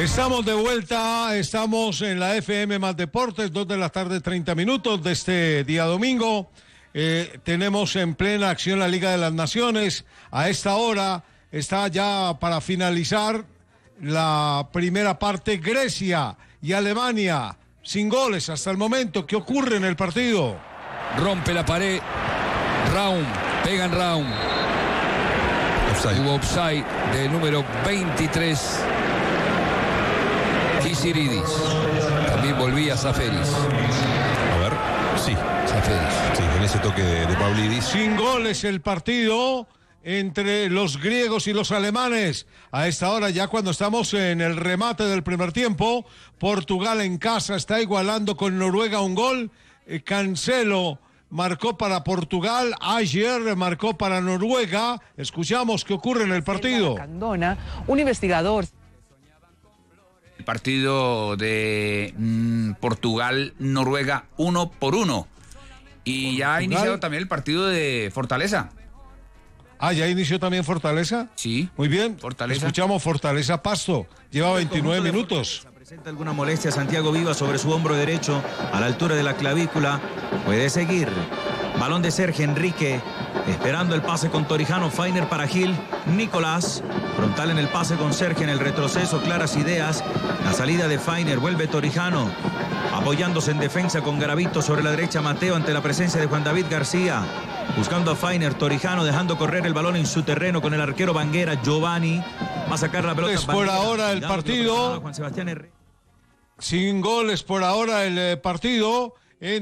Estamos de vuelta, estamos en la FM Más Deportes, 2 de la tarde, 30 minutos de este día domingo. Tenemos en plena acción la Liga de las Naciones. A esta hora está ya para finalizar la primera parte Grecia y Alemania, sin goles hasta el momento. ¿Qué ocurre en el partido? Rompe la pared, Raum, pega en Raum. Hubo offside del número 23. Kisiridis. También volvía Zaferis. A ver, sí. Zaferis. Sí, en ese toque de Pavlidis. Sin goles el partido entre los griegos y los alemanes. A esta hora, ya cuando estamos en el remate del primer tiempo, Portugal en casa está igualando con Noruega un gol. Cancelo marcó para Portugal, ayer marcó para Noruega. Escuchamos qué ocurre en el partido. Candona, un investigador. El partido de Portugal-Noruega 1-1. Y ya ha iniciado también el partido de Fortaleza. Ah, ¿ya inició también Fortaleza? Sí. Muy bien. Fortaleza. Escuchamos Fortaleza Pasto. Lleva 29 minutos. Presenta alguna molestia Santiago Vivas sobre su hombro derecho, a la altura de la clavícula. Puede seguir. Balón de Sergio Enrique. Esperando el pase con Torijano, Fainer para Gil, Nicolás, frontal en el pase con Sergio en el retroceso, claras ideas, la salida de Fainer, vuelve Torijano, apoyándose en defensa con Garavito sobre la derecha Mateo ante la presencia de Juan David García, buscando a Fainer, Torijano dejando correr el balón en su terreno con el arquero Banguera, Giovanni, va a sacar la pelota. Es por ahora el partido, Juan Sebastián Herrera. Sin goles por ahora el partido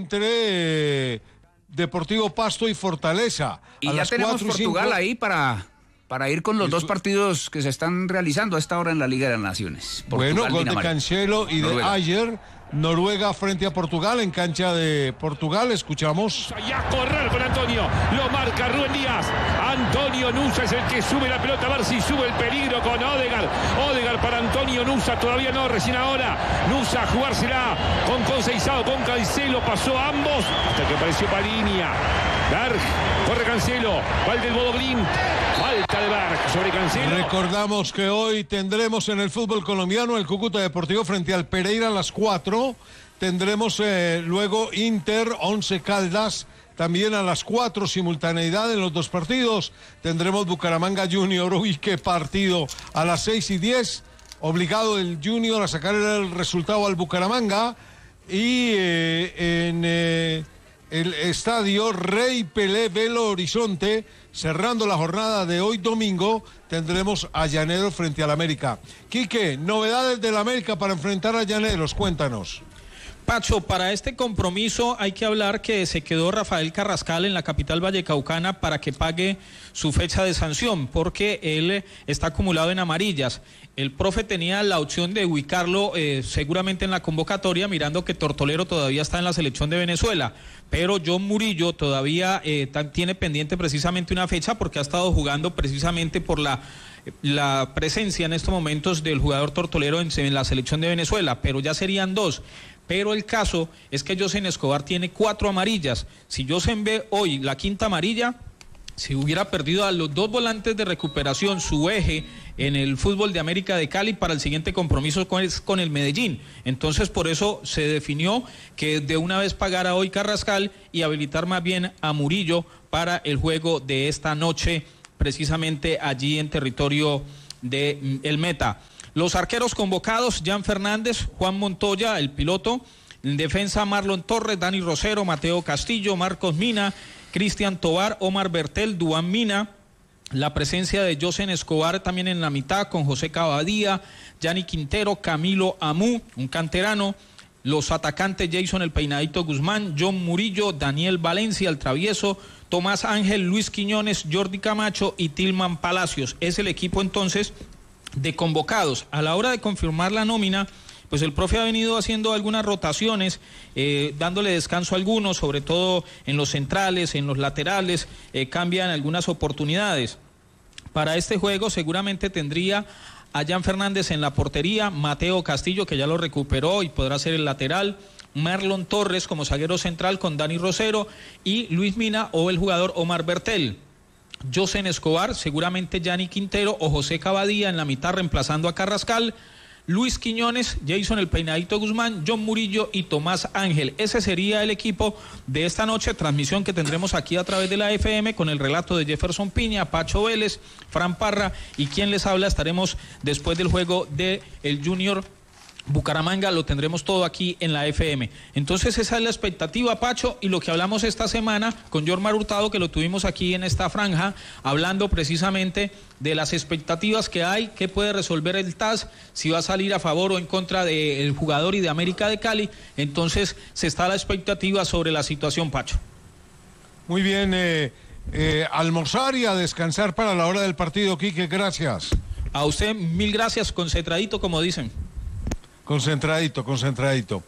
entre Deportivo Pasto y Fortaleza. Y ya tenemos Portugal ahí para ir con los dos partidos que se están realizando a esta hora en la Liga de las Naciones. Portugal, bueno, gol Dinamarca. de Cancelo y Noruega. de ayer, Noruega frente a Portugal en cancha de Portugal. Escuchamos. Y a correr con Antonio, lo marca Rubén Díaz. Antonio Nusa es el que sube la pelota, a ver si sube el peligro con Odegaard. Odegaard para Antonio Nusa, todavía no, recién ahora. Nusa a jugársela con Conceizado, con Cancelo, pasó a ambos hasta que apareció Palinia. Berg, corre Cancelo, falta el Bodoglín, falta de Berg sobre Cancelo. Recordamos que hoy tendremos en el fútbol colombiano el Cúcuta Deportivo frente al Pereira a las 4. Tendremos luego Inter, 11 Caldas, también a las 4, simultaneidad en los dos partidos. Tendremos Bucaramanga Junior, uy, qué partido, a las 6:10. Obligado el Junior a sacar el resultado al Bucaramanga. Y en el estadio Rey Pelé Belo Horizonte, cerrando la jornada de hoy domingo, tendremos a Llaneros frente al América. Quique, novedades del América para enfrentar a Llaneros, cuéntanos. Pacho, para este compromiso hay que hablar que se quedó Rafael Carrascal en la capital vallecaucana para que pague su fecha de sanción, porque él está acumulado en amarillas. El profe tenía la opción de ubicarlo seguramente en la convocatoria, mirando que Tortolero todavía está en la selección de Venezuela, pero John Murillo todavía tiene pendiente precisamente una fecha porque ha estado jugando precisamente por la presencia en estos momentos del jugador Tortolero en la selección de Venezuela, pero ya serían 2. Pero el caso es que Josen Escobar tiene 4 amarillas. Si Josen ve hoy la 5ª amarilla, si hubiera perdido a los 2 volantes de recuperación, su eje en el fútbol de América de Cali para el siguiente compromiso con el Medellín. Entonces por eso se definió que de una vez pagara hoy Carrascal y habilitar más bien a Murillo para el juego de esta noche, precisamente allí en territorio de El Meta. Los arqueros convocados: Jan Fernández, Juan Montoya, el piloto. En defensa: Marlon Torres, Dani Rosero, Mateo Castillo, Marcos Mina, Cristian Tobar, Omar Bertel, Duan Mina. La presencia de Josen Escobar también en la mitad, con José Cavadía, Yanni Quintero, Camilo Amú, un canterano. Los atacantes: Jason el Peinadito Guzmán, John Murillo, Daniel Valencia, el travieso, Tomás Ángel, Luis Quiñones, Jordi Camacho y Tilman Palacios. Es el equipo entonces de convocados. A la hora de confirmar la nómina, pues el profe ha venido haciendo algunas rotaciones, dándole descanso a algunos, sobre todo en los centrales, en los laterales, cambian algunas oportunidades. Para este juego seguramente tendría a Jan Fernández en la portería, Mateo Castillo, que ya lo recuperó y podrá ser el lateral, Marlon Torres como zaguero central con Dani Rosero y Luis Mina o el jugador Omar Bertel. Josen Escobar, seguramente Yanni Quintero o José Cavadía en la mitad reemplazando a Carrascal. Luis Quiñones, Jason El Peinadito Guzmán, John Murillo y Tomás Ángel. Ese sería el equipo de esta noche, transmisión que tendremos aquí a través de la FM con el relato de Jefferson Piña, Pacho Vélez, Fran Parra y quien les habla. Estaremos después del juego de el Junior Bucaramanga, lo tendremos todo aquí en la FM. Entonces esa es la expectativa, Pacho, y lo que hablamos esta semana con Jormar Hurtado, que lo tuvimos aquí en esta franja, hablando precisamente de las expectativas que hay, qué puede resolver el TAS, si va a salir a favor o en contra del jugador y de América de Cali. Entonces se está a la expectativa sobre la situación, Pacho. Muy bien, almorzar y a descansar para la hora del partido, Quique, gracias. A usted, mil gracias, concentradito, como dicen. Concentradito.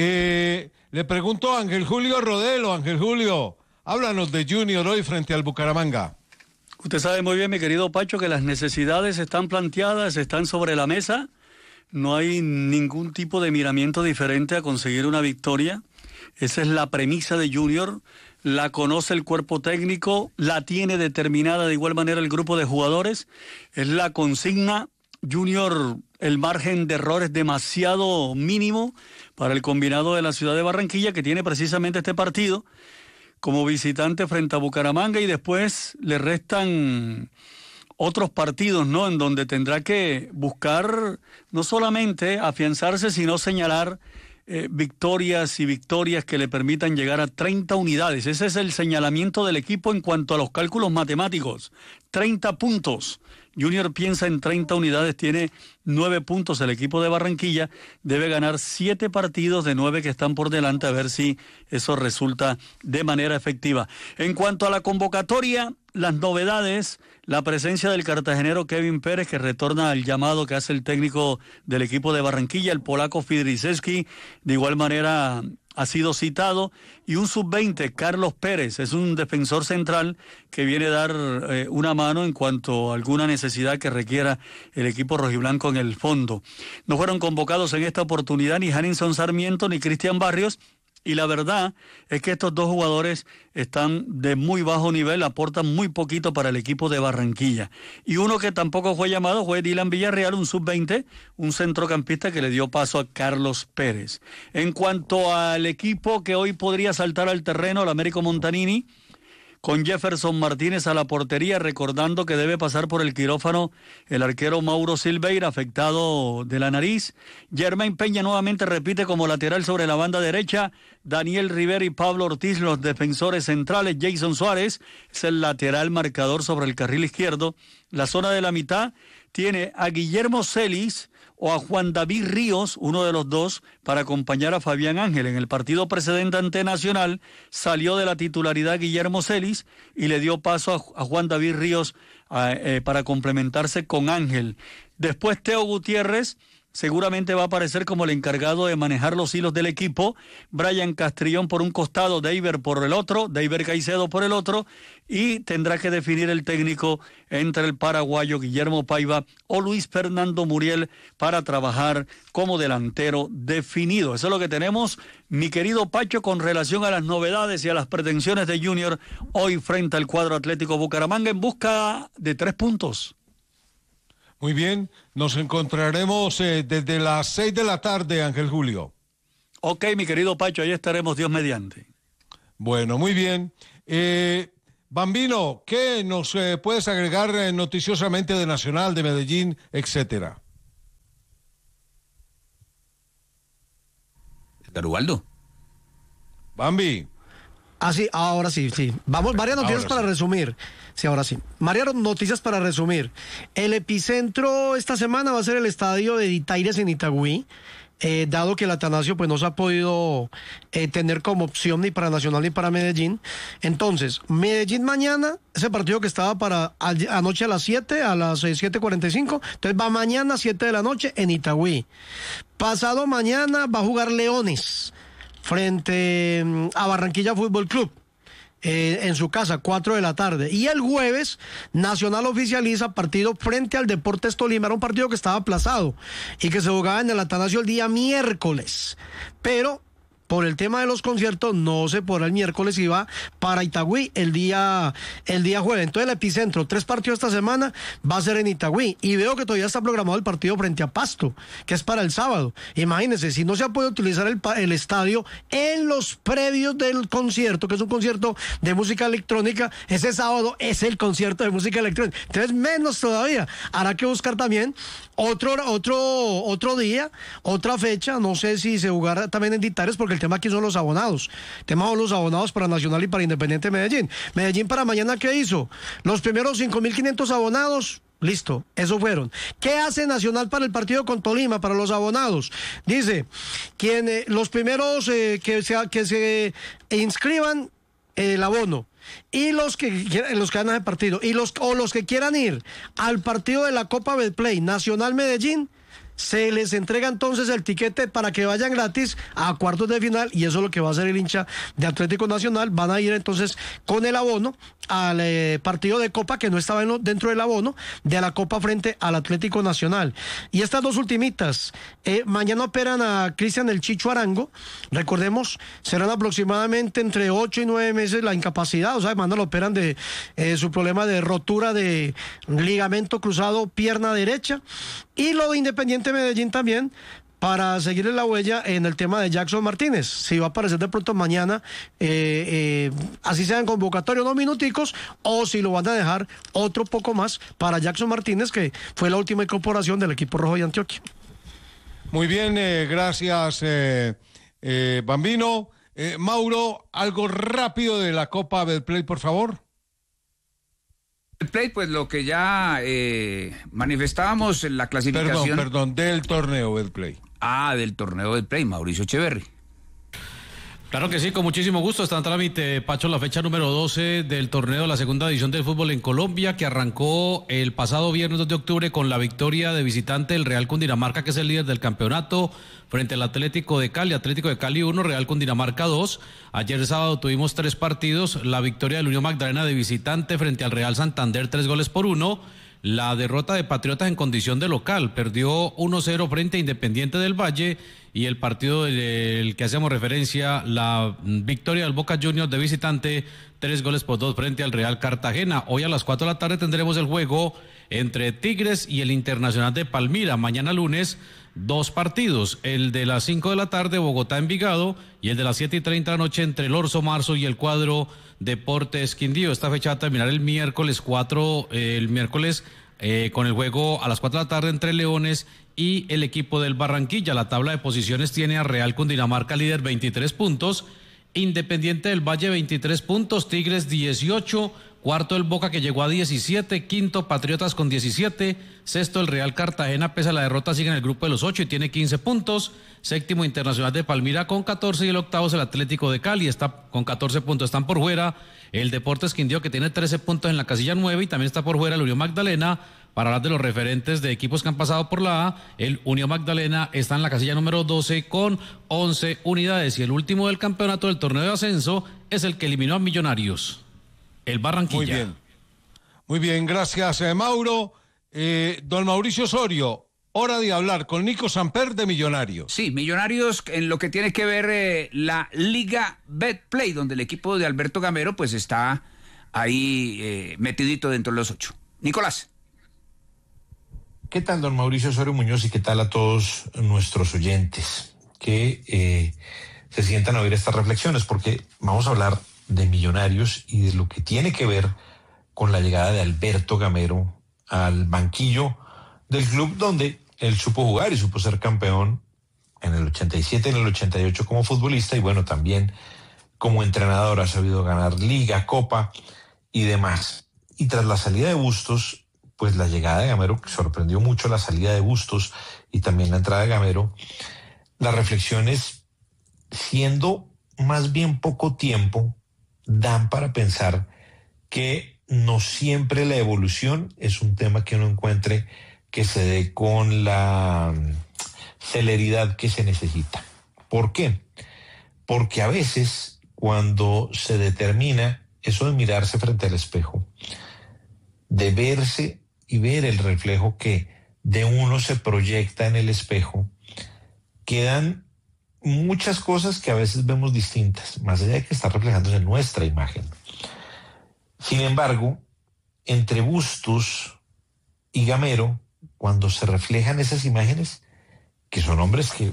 Le pregunto a Ángel Julio Rodelo. Ángel Julio, háblanos de Junior hoy frente al Bucaramanga. Usted sabe muy bien, mi querido Pacho, que las necesidades están planteadas, están sobre la mesa. No hay ningún tipo de miramiento diferente a conseguir una victoria. Esa es la premisa de Junior. La conoce el cuerpo técnico, la tiene determinada de igual manera el grupo de jugadores. Es la consigna. Junior, el margen de error es demasiado mínimo para el combinado de la ciudad de Barranquilla, que tiene precisamente este partido como visitante frente a Bucaramanga, y después le restan otros partidos, ¿no?, en donde tendrá que buscar no solamente afianzarse, sino señalar victorias y victorias que le permitan llegar a 30 unidades. Ese es el señalamiento del equipo en cuanto a los cálculos matemáticos. 30 puntos. Junior piensa en 30 unidades, tiene 9 puntos el equipo de Barranquilla, debe ganar 7 partidos de 9 que están por delante, a ver si eso resulta de manera efectiva. En cuanto a la convocatoria, las novedades, la presencia del cartagenero Kevin Pérez, que retorna al llamado que hace el técnico del equipo de Barranquilla, el polaco Fidrisewski, de igual manera ha sido citado, y un sub-20, Carlos Pérez, es un defensor central que viene a dar una mano en cuanto a alguna necesidad que requiera el equipo rojiblanco en el fondo. No fueron convocados en esta oportunidad ni Harrison Sarmiento ni Cristian Barrios, y la verdad es que estos dos jugadores están de muy bajo nivel, aportan muy poquito para el equipo de Barranquilla. Y uno que tampoco fue llamado fue Dylan Villarreal, un sub-20, un centrocampista que le dio paso a Carlos Pérez. En cuanto al equipo que hoy podría saltar al terreno, el Américo Montanini, con Jefferson Martínez a la portería, recordando que debe pasar por el quirófano el arquero Mauro Silveira, afectado de la nariz. Germain Peña nuevamente repite como lateral sobre la banda derecha. Daniel Rivera y Pablo Ortiz, los defensores centrales. Jason Suárez es el lateral marcador sobre el carril izquierdo. La zona de la mitad tiene a Guillermo Celis o a Juan David Ríos, uno de los dos, para acompañar a Fabián Ángel. En el partido precedente ante Nacional salió de la titularidad Guillermo Celis y le dio paso a Juan David Ríos para complementarse con Ángel. Después Teo Gutiérrez seguramente va a aparecer como el encargado de manejar los hilos del equipo. Brian Castrillón por un costado, Deiber por el otro, Deiber Caicedo por el otro, y tendrá que definir el técnico entre el paraguayo Guillermo Paiva o Luis Fernando Muriel para trabajar como delantero definido. Eso es lo que tenemos, mi querido Pacho, con relación a las novedades y a las pretensiones de Junior hoy frente al cuadro Atlético Bucaramanga en busca de 3 puntos. Muy bien, nos encontraremos desde las 6 de la tarde, Ángel Julio. Ok, mi querido Pacho, ahí estaremos, Dios mediante. Bueno, muy bien. Bambino, ¿qué nos puedes agregar noticiosamente de Nacional, de Medellín, etcétera? Garubaldo. Bambi. Ah, sí, ahora sí. Vamos, varias noticias para resumir. Sí, ahora sí. Varias noticias para resumir. El epicentro esta semana va a ser el estadio de Ditaires en Itagüí, dado que el Atanasio pues no se ha podido tener como opción ni para Nacional ni para Medellín. Entonces, Medellín mañana, ese partido que estaba para anoche a las 7, a las 7:45, entonces va mañana a 7 de la noche en Itagüí. Pasado mañana va a jugar Leones frente a Barranquilla Fútbol Club. En su casa, 4 de la tarde. Y el jueves, Nacional oficializa partido frente al Deportes Tolima. Era un partido que estaba aplazado y que se jugaba en el Atanasio el día miércoles. Pero por el tema de los conciertos no se podrá el miércoles y va para Itagüí el día jueves. Entonces el epicentro, 3 partidos esta semana, va a ser en Itagüí. Y veo que todavía está programado el partido frente a Pasto, que es para el sábado. Imagínense, si no se ha podido utilizar el estadio en los previos del concierto, que es un concierto de música electrónica, ese sábado es el concierto de música electrónica. Entonces menos todavía. Habrá que buscar también otro día, otra fecha. No sé si se jugará también en Ditares, porque el tema aquí son los abonados. El tema son los abonados para Nacional y para Independiente Medellín. Medellín para mañana, ¿qué hizo? Los primeros 5.500 abonados, listo, eso fueron. ¿Qué hace Nacional para el partido con Tolima, para los abonados? Dice, los primeros que se inscriban el abono, y los que ganan el partido, y los que quieran ir al partido de la Copa Betplay Nacional Medellín, se les entrega entonces el tiquete para que vayan gratis a cuartos de final, y eso es lo que va a hacer el hincha de Atlético Nacional. Van a ir entonces con el abono al partido de Copa, que no estaba dentro del abono de la Copa frente al Atlético Nacional. Y estas 2 ultimitas, mañana operan a Cristian El Chicho Arango. Recordemos, serán aproximadamente entre 8 y 9 meses la incapacidad, o sea, mañana lo operan de su problema de rotura de ligamento cruzado pierna derecha. Y lo de Independiente Medellín también, para seguir en la huella en el tema de Jackson Martínez. Si va a aparecer de pronto mañana, así sea en convocatorio, 2 minuticos, o si lo van a dejar otro poco más para Jackson Martínez, que fue la última incorporación del equipo rojo de Antioquia. Muy bien, gracias, Bambino. Mauro, algo rápido de la Copa Betplay, por favor. El Play, pues lo que ya manifestábamos en la clasificación. Perdón, del torneo Betplay. Del torneo Betplay, Mauricio Echeverri. Claro que sí, con muchísimo gusto. Está en trámite, Pacho, la fecha número 12 del torneo de la segunda división del fútbol en Colombia, que arrancó el pasado viernes 2 de octubre con la victoria de visitante del Real Cundinamarca, que es el líder del campeonato, frente al Atlético de Cali. Atlético de Cali 1, Real Cundinamarca 2. Ayer sábado tuvimos 3 partidos. La victoria del Unión Magdalena de visitante frente al Real Santander, 3-1. La derrota de Patriotas en condición de local, perdió 1-0 frente a Independiente del Valle, y el partido del que hacemos referencia, la victoria del Boca Juniors de visitante, 3-2 frente al Real Cartagena. Hoy a las 4 de la tarde tendremos el juego entre Tigres y el Internacional de Palmira. Mañana lunes, 2 partidos, el de las 5 de la tarde, Bogotá-Envigado, y el de las 7:30 de la noche entre el Orso Marzo y el cuadro Deportes Quindío. Esta fecha va a terminar el miércoles con el juego a las 4 de la tarde entre Leones y el equipo del Barranquilla. La tabla de posiciones tiene a Real Cundinamarca líder, 23 puntos, Independiente del Valle 23 puntos, Tigres 18, cuarto el Boca, que llegó a 17, quinto Patriotas con 17, sexto el Real Cartagena, pese a la derrota sigue en el grupo de los 8 y tiene 15 puntos, séptimo Internacional de Palmira con 14 y el octavo es el Atlético de Cali, está con 14 puntos. Están por fuera el Deportes Quindío, que tiene 13 puntos en la casilla 9, y también está por fuera el Unión Magdalena. Para hablar de los referentes de equipos que han pasado por la A, el Unión Magdalena está en la casilla número 12 con 11 unidades, y el último del campeonato del torneo de ascenso es el que eliminó a Millonarios, el Barranquilla. Muy bien, gracias, Mauro. Don Mauricio Osorio, hora de hablar con Nico Samper de Millonarios. Sí, Millonarios en lo que tiene que ver la Liga Betplay, donde el equipo de Alberto Gamero pues está ahí metidito dentro de los 8. Nicolás. ¿Qué tal, don Mauricio Osorio Muñoz, y qué tal a todos nuestros oyentes que se sientan a oír estas reflexiones? Porque vamos a hablar de Millonarios y de lo que tiene que ver con la llegada de Alberto Gamero al banquillo del club, donde él supo jugar y supo ser campeón en el 87, en el 88 como futbolista, y bueno, también como entrenador ha sabido ganar Liga, Copa y demás. Y tras la salida de Bustos, pues la llegada de Gamero, que sorprendió mucho la salida de Bustos y también la entrada de Gamero, las reflexiones, siendo más bien poco tiempo, dan para pensar que no siempre la evolución es un tema que uno encuentre que se dé con la celeridad que se necesita. ¿Por qué? Porque a veces cuando se determina eso de mirarse frente al espejo, de verse y ver el reflejo que de uno se proyecta en el espejo, quedan muchas cosas que a veces vemos distintas, más allá de que está reflejándose en nuestra imagen. Sin embargo, entre Bustos y Gamero, cuando se reflejan esas imágenes, que son hombres que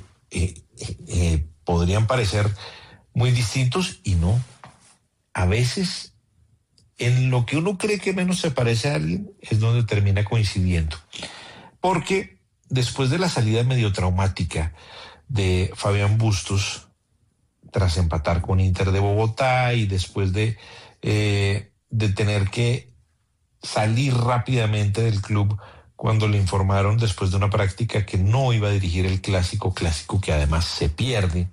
podrían parecer muy distintos y no. A veces, en lo que uno cree que menos se parece a alguien, es donde termina coincidiendo. Porque después de la salida medio traumática de Fabián Bustos, tras empatar con Inter de Bogotá y después de tener que salir rápidamente del club cuando le informaron después de una práctica que no iba a dirigir el clásico que además se pierde,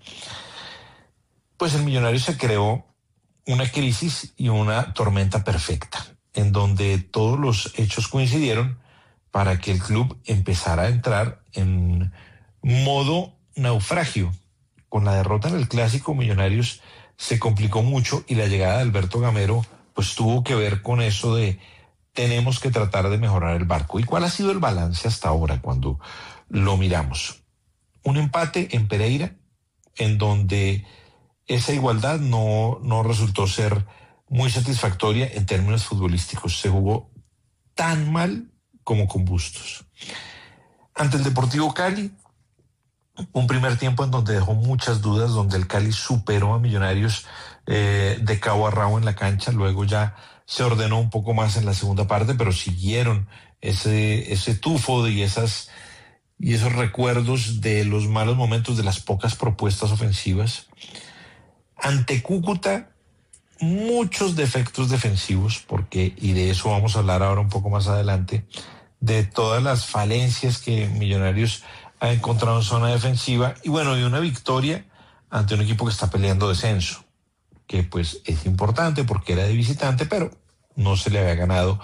pues el Millonarios se creó una crisis y una tormenta perfecta, en donde todos los hechos coincidieron para que el club empezara a entrar en modo naufragio. Con la derrota en el clásico, Millonarios se complicó mucho y la llegada de Alberto Gamero pues tuvo que ver con eso de tenemos que tratar de mejorar el barco. ¿Y cuál ha sido el balance hasta ahora cuando lo miramos? Un empate en Pereira, en donde esa igualdad no resultó ser muy satisfactoria en términos futbolísticos. Se jugó tan mal como con Bustos. Ante el Deportivo Cali, un primer tiempo en donde dejó muchas dudas, donde el Cali superó a Millonarios de cabo a rabo en la cancha. Luego ya se ordenó un poco más en la segunda parte, pero siguieron ese tufo y esos recuerdos de los malos momentos, de las pocas propuestas ofensivas. Ante Cúcuta, muchos defectos defensivos, y de eso vamos a hablar ahora un poco más adelante, de todas las falencias que Millonarios ha encontrado en zona defensiva, y bueno, y una victoria ante un equipo que está peleando descenso, que pues es importante porque era de visitante, pero no se le había ganado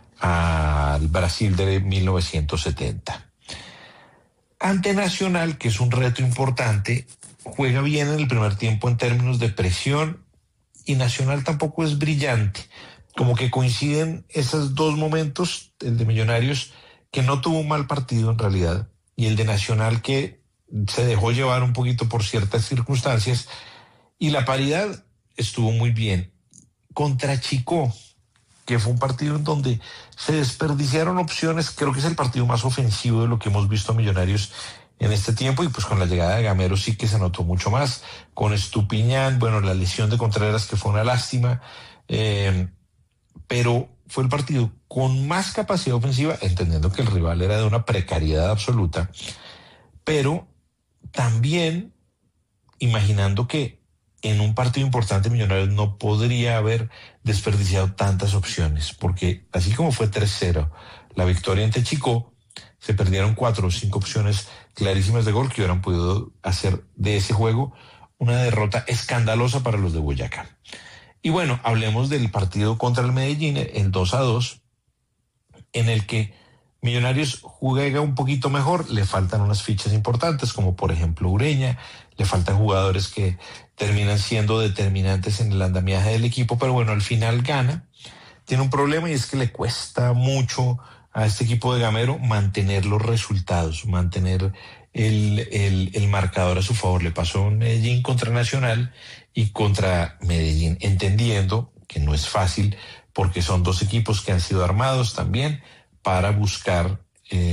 al Brasil de 1970. Ante Nacional, que es un reto importante, juega bien en el primer tiempo en términos de presión, y Nacional tampoco es brillante. Como que coinciden esos dos momentos, el de Millonarios, que no tuvo un mal partido en realidad, y el de Nacional, que se dejó llevar un poquito por ciertas circunstancias, y la paridad estuvo muy bien. Contra Chicó, que fue un partido en donde se desperdiciaron opciones, creo que es el partido más ofensivo de lo que hemos visto a Millonarios en este tiempo, y pues con la llegada de Gamero sí que se notó mucho más, con Estupiñán, bueno, la lesión de Contreras que fue una lástima, pero fue el partido con más capacidad ofensiva, entendiendo que el rival era de una precariedad absoluta, pero también imaginando que en un partido importante Millonarios no podría haber desperdiciado tantas opciones, porque así como fue 3-0 la victoria ante Chicó, se perdieron 4 o 5 opciones clarísimas de gol que hubieran podido hacer de ese juego una derrota escandalosa para los de Boyacá. Y bueno, hablemos del partido contra el Medellín, el 2-2, en el que Millonarios juega un poquito mejor, le faltan unas fichas importantes, como por ejemplo Ureña, le faltan jugadores que terminan siendo determinantes en el andamiaje del equipo, pero bueno, al final gana. Tiene un problema y es que le cuesta mucho a este equipo de Gamero mantener los resultados, mantener el marcador a su favor. Le pasó en Medellín contra Nacional y contra Medellín, entendiendo que no es fácil porque son dos equipos que han sido armados también para buscar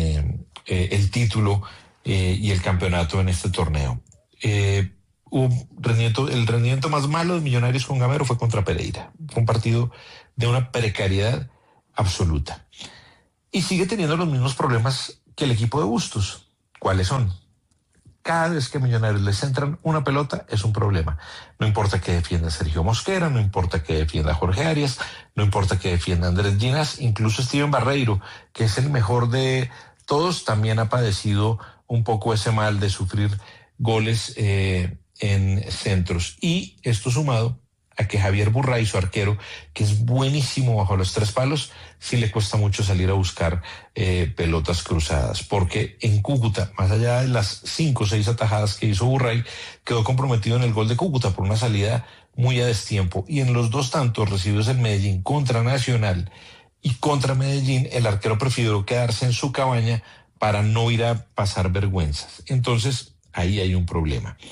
el título y el campeonato en este torneo. El rendimiento más malo de Millonarios con Gamero fue contra Pereira. Fue un partido de una precariedad absoluta. Y sigue teniendo los mismos problemas que el equipo de Bustos. ¿Cuáles son? Cada vez que Millonarios les centran una pelota es un problema. No importa que defienda Sergio Mosquera, no importa que defienda Jorge Arias, no importa que defienda Andrés Ginás, incluso Steven Barreiro, que es el mejor de todos, también ha padecido un poco ese mal de sufrir goles en centros. Y esto sumado a que Javier Burray, su arquero, que es buenísimo bajo los 3 palos, sí le cuesta mucho salir a buscar pelotas cruzadas, porque en Cúcuta, más allá de las 5 o 6 atajadas que hizo Burray, quedó comprometido en el gol de Cúcuta por una salida muy a destiempo, y en los 2 tantos recibidos en Medellín contra Nacional y contra Medellín, el arquero prefirió quedarse en su cabaña para no ir a pasar vergüenzas. Entonces, ahí hay un problema.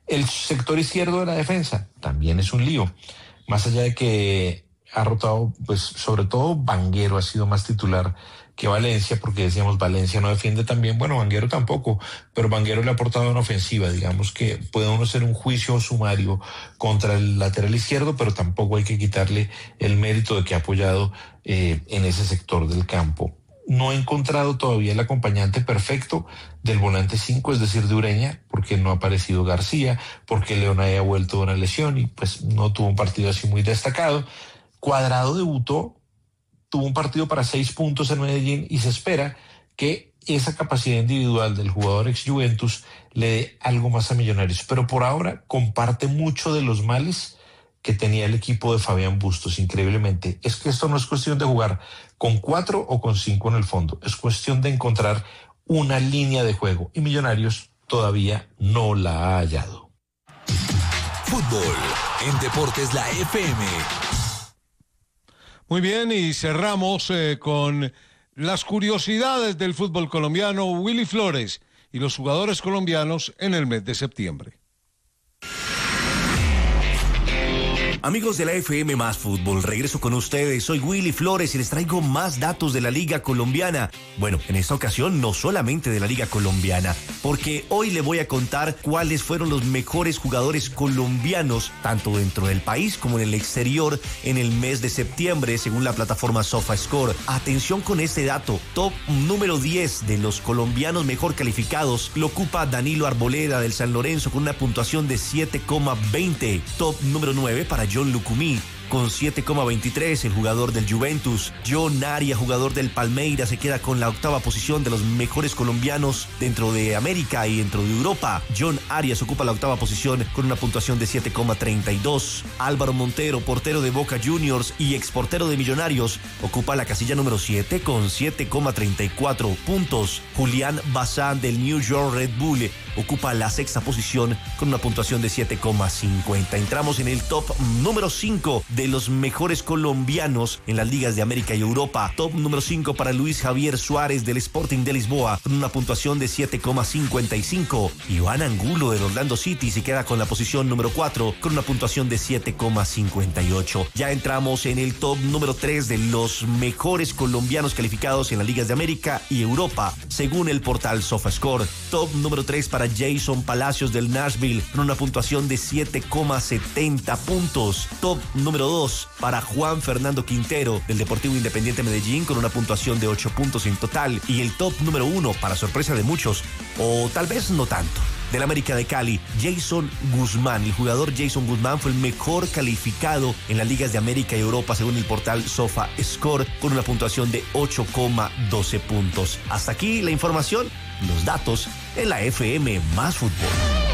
El sector izquierdo de la defensa también es un lío. Más allá de que ha rotado, pues sobre todo Vanguero ha sido más titular que Valencia, porque decíamos Valencia no defiende tan bien. Bueno, Vanguero tampoco, pero Vanguero le ha aportado una ofensiva. Digamos que puede uno hacer un juicio sumario contra el lateral izquierdo, pero tampoco hay que quitarle el mérito de que ha apoyado en ese sector del campo. No he encontrado todavía el acompañante perfecto del volante 5, es decir, de Ureña, porque no ha aparecido García, porque Leonay ha vuelto de una lesión y pues no tuvo un partido así muy destacado. Cuadrado debutó, tuvo un partido para 6 puntos en Medellín y se espera que esa capacidad individual del jugador ex Juventus le dé algo más a Millonarios. Pero por ahora comparte mucho de los males que tenía el equipo de Fabián Bustos, increíblemente. Es que esto no es cuestión de jugar con 4 o con 5 en el fondo, es cuestión de encontrar una línea de juego y Millonarios todavía no la ha hallado. Fútbol en Deportes La FM. Muy bien, y cerramos con las curiosidades del fútbol colombiano, Willy Flores y los jugadores colombianos en el mes de septiembre. Amigos de la FM Más Fútbol, regreso con ustedes. Soy Willy Flores y les traigo más datos de la Liga Colombiana. Bueno, en esta ocasión no solamente de la Liga Colombiana, porque hoy le voy a contar cuáles fueron los mejores jugadores colombianos, tanto dentro del país como en el exterior, en el mes de septiembre, según la plataforma SofaScore. Atención con este dato, top número 10 de los colombianos mejor calificados lo ocupa Danilo Arboleda del San Lorenzo con una puntuación de 7,20. Top número 9 para John Lucumí con 7,23, el jugador del Juventus. John Arias, jugador del Palmeiras, se queda con la octava posición de los mejores colombianos dentro de América y dentro de Europa. John Arias ocupa la octava posición con una puntuación de 7,32. Álvaro Montero, portero de Boca Juniors y exportero de Millonarios, ocupa la casilla número 7 con 7,34 puntos. Julián Bazán del New York Red Bull ocupa la sexta posición con una puntuación de 7,50. Entramos en el top número 5 de los mejores colombianos en las ligas de América y Europa. Top número 5 para Luis Javier Suárez del Sporting de Lisboa con una puntuación de 7,55. Iván Angulo del Orlando City se queda con la posición número 4 con una puntuación de 7,58. Ya entramos en el top número 3 de los mejores colombianos calificados en las ligas de América y Europa, según el portal SofaScore. Top número 3 para Jason Palacios del Nashville con una puntuación de 7,70 puntos. Top número 2 para Juan Fernando Quintero del Deportivo Independiente Medellín con una puntuación de 8 puntos en total. Y el top número 1, para sorpresa de muchos, o tal vez no tanto, del América de Cali, Jason Guzmán. El jugador Jason Guzmán fue el mejor calificado en las ligas de América y Europa según el portal SofaScore con una puntuación de 8,12 puntos. Hasta aquí la información, los datos en la FM Más Fútbol.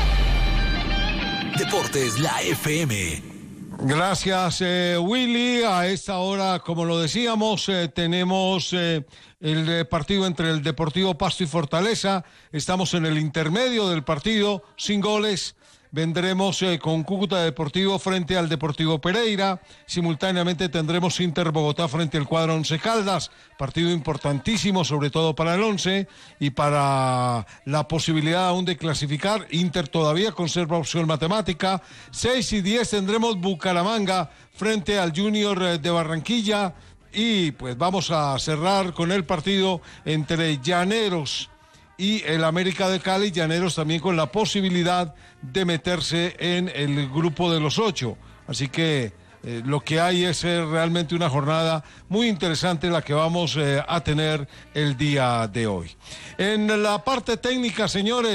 Deportes La FM. Gracias, Willy. A esta hora, como lo decíamos, tenemos el partido entre el Deportivo Pasto y Fortaleza. Estamos en el intermedio del partido, sin goles. Vendremos con Cúcuta Deportivo frente al Deportivo Pereira. Simultáneamente tendremos Inter Bogotá frente al cuadro Once Caldas. Partido importantísimo, sobre todo para el Once y para la posibilidad aún de clasificar. Inter todavía conserva opción matemática. 6 y 10 tendremos Bucaramanga frente al Junior de Barranquilla. Y pues vamos a cerrar con el partido entre Llaneros y el América de Cali. Llaneros también con la posibilidad de meterse en el grupo de los 8. Así que lo que hay es realmente una jornada muy interesante la que vamos a tener el día de hoy. En la parte técnica, señores.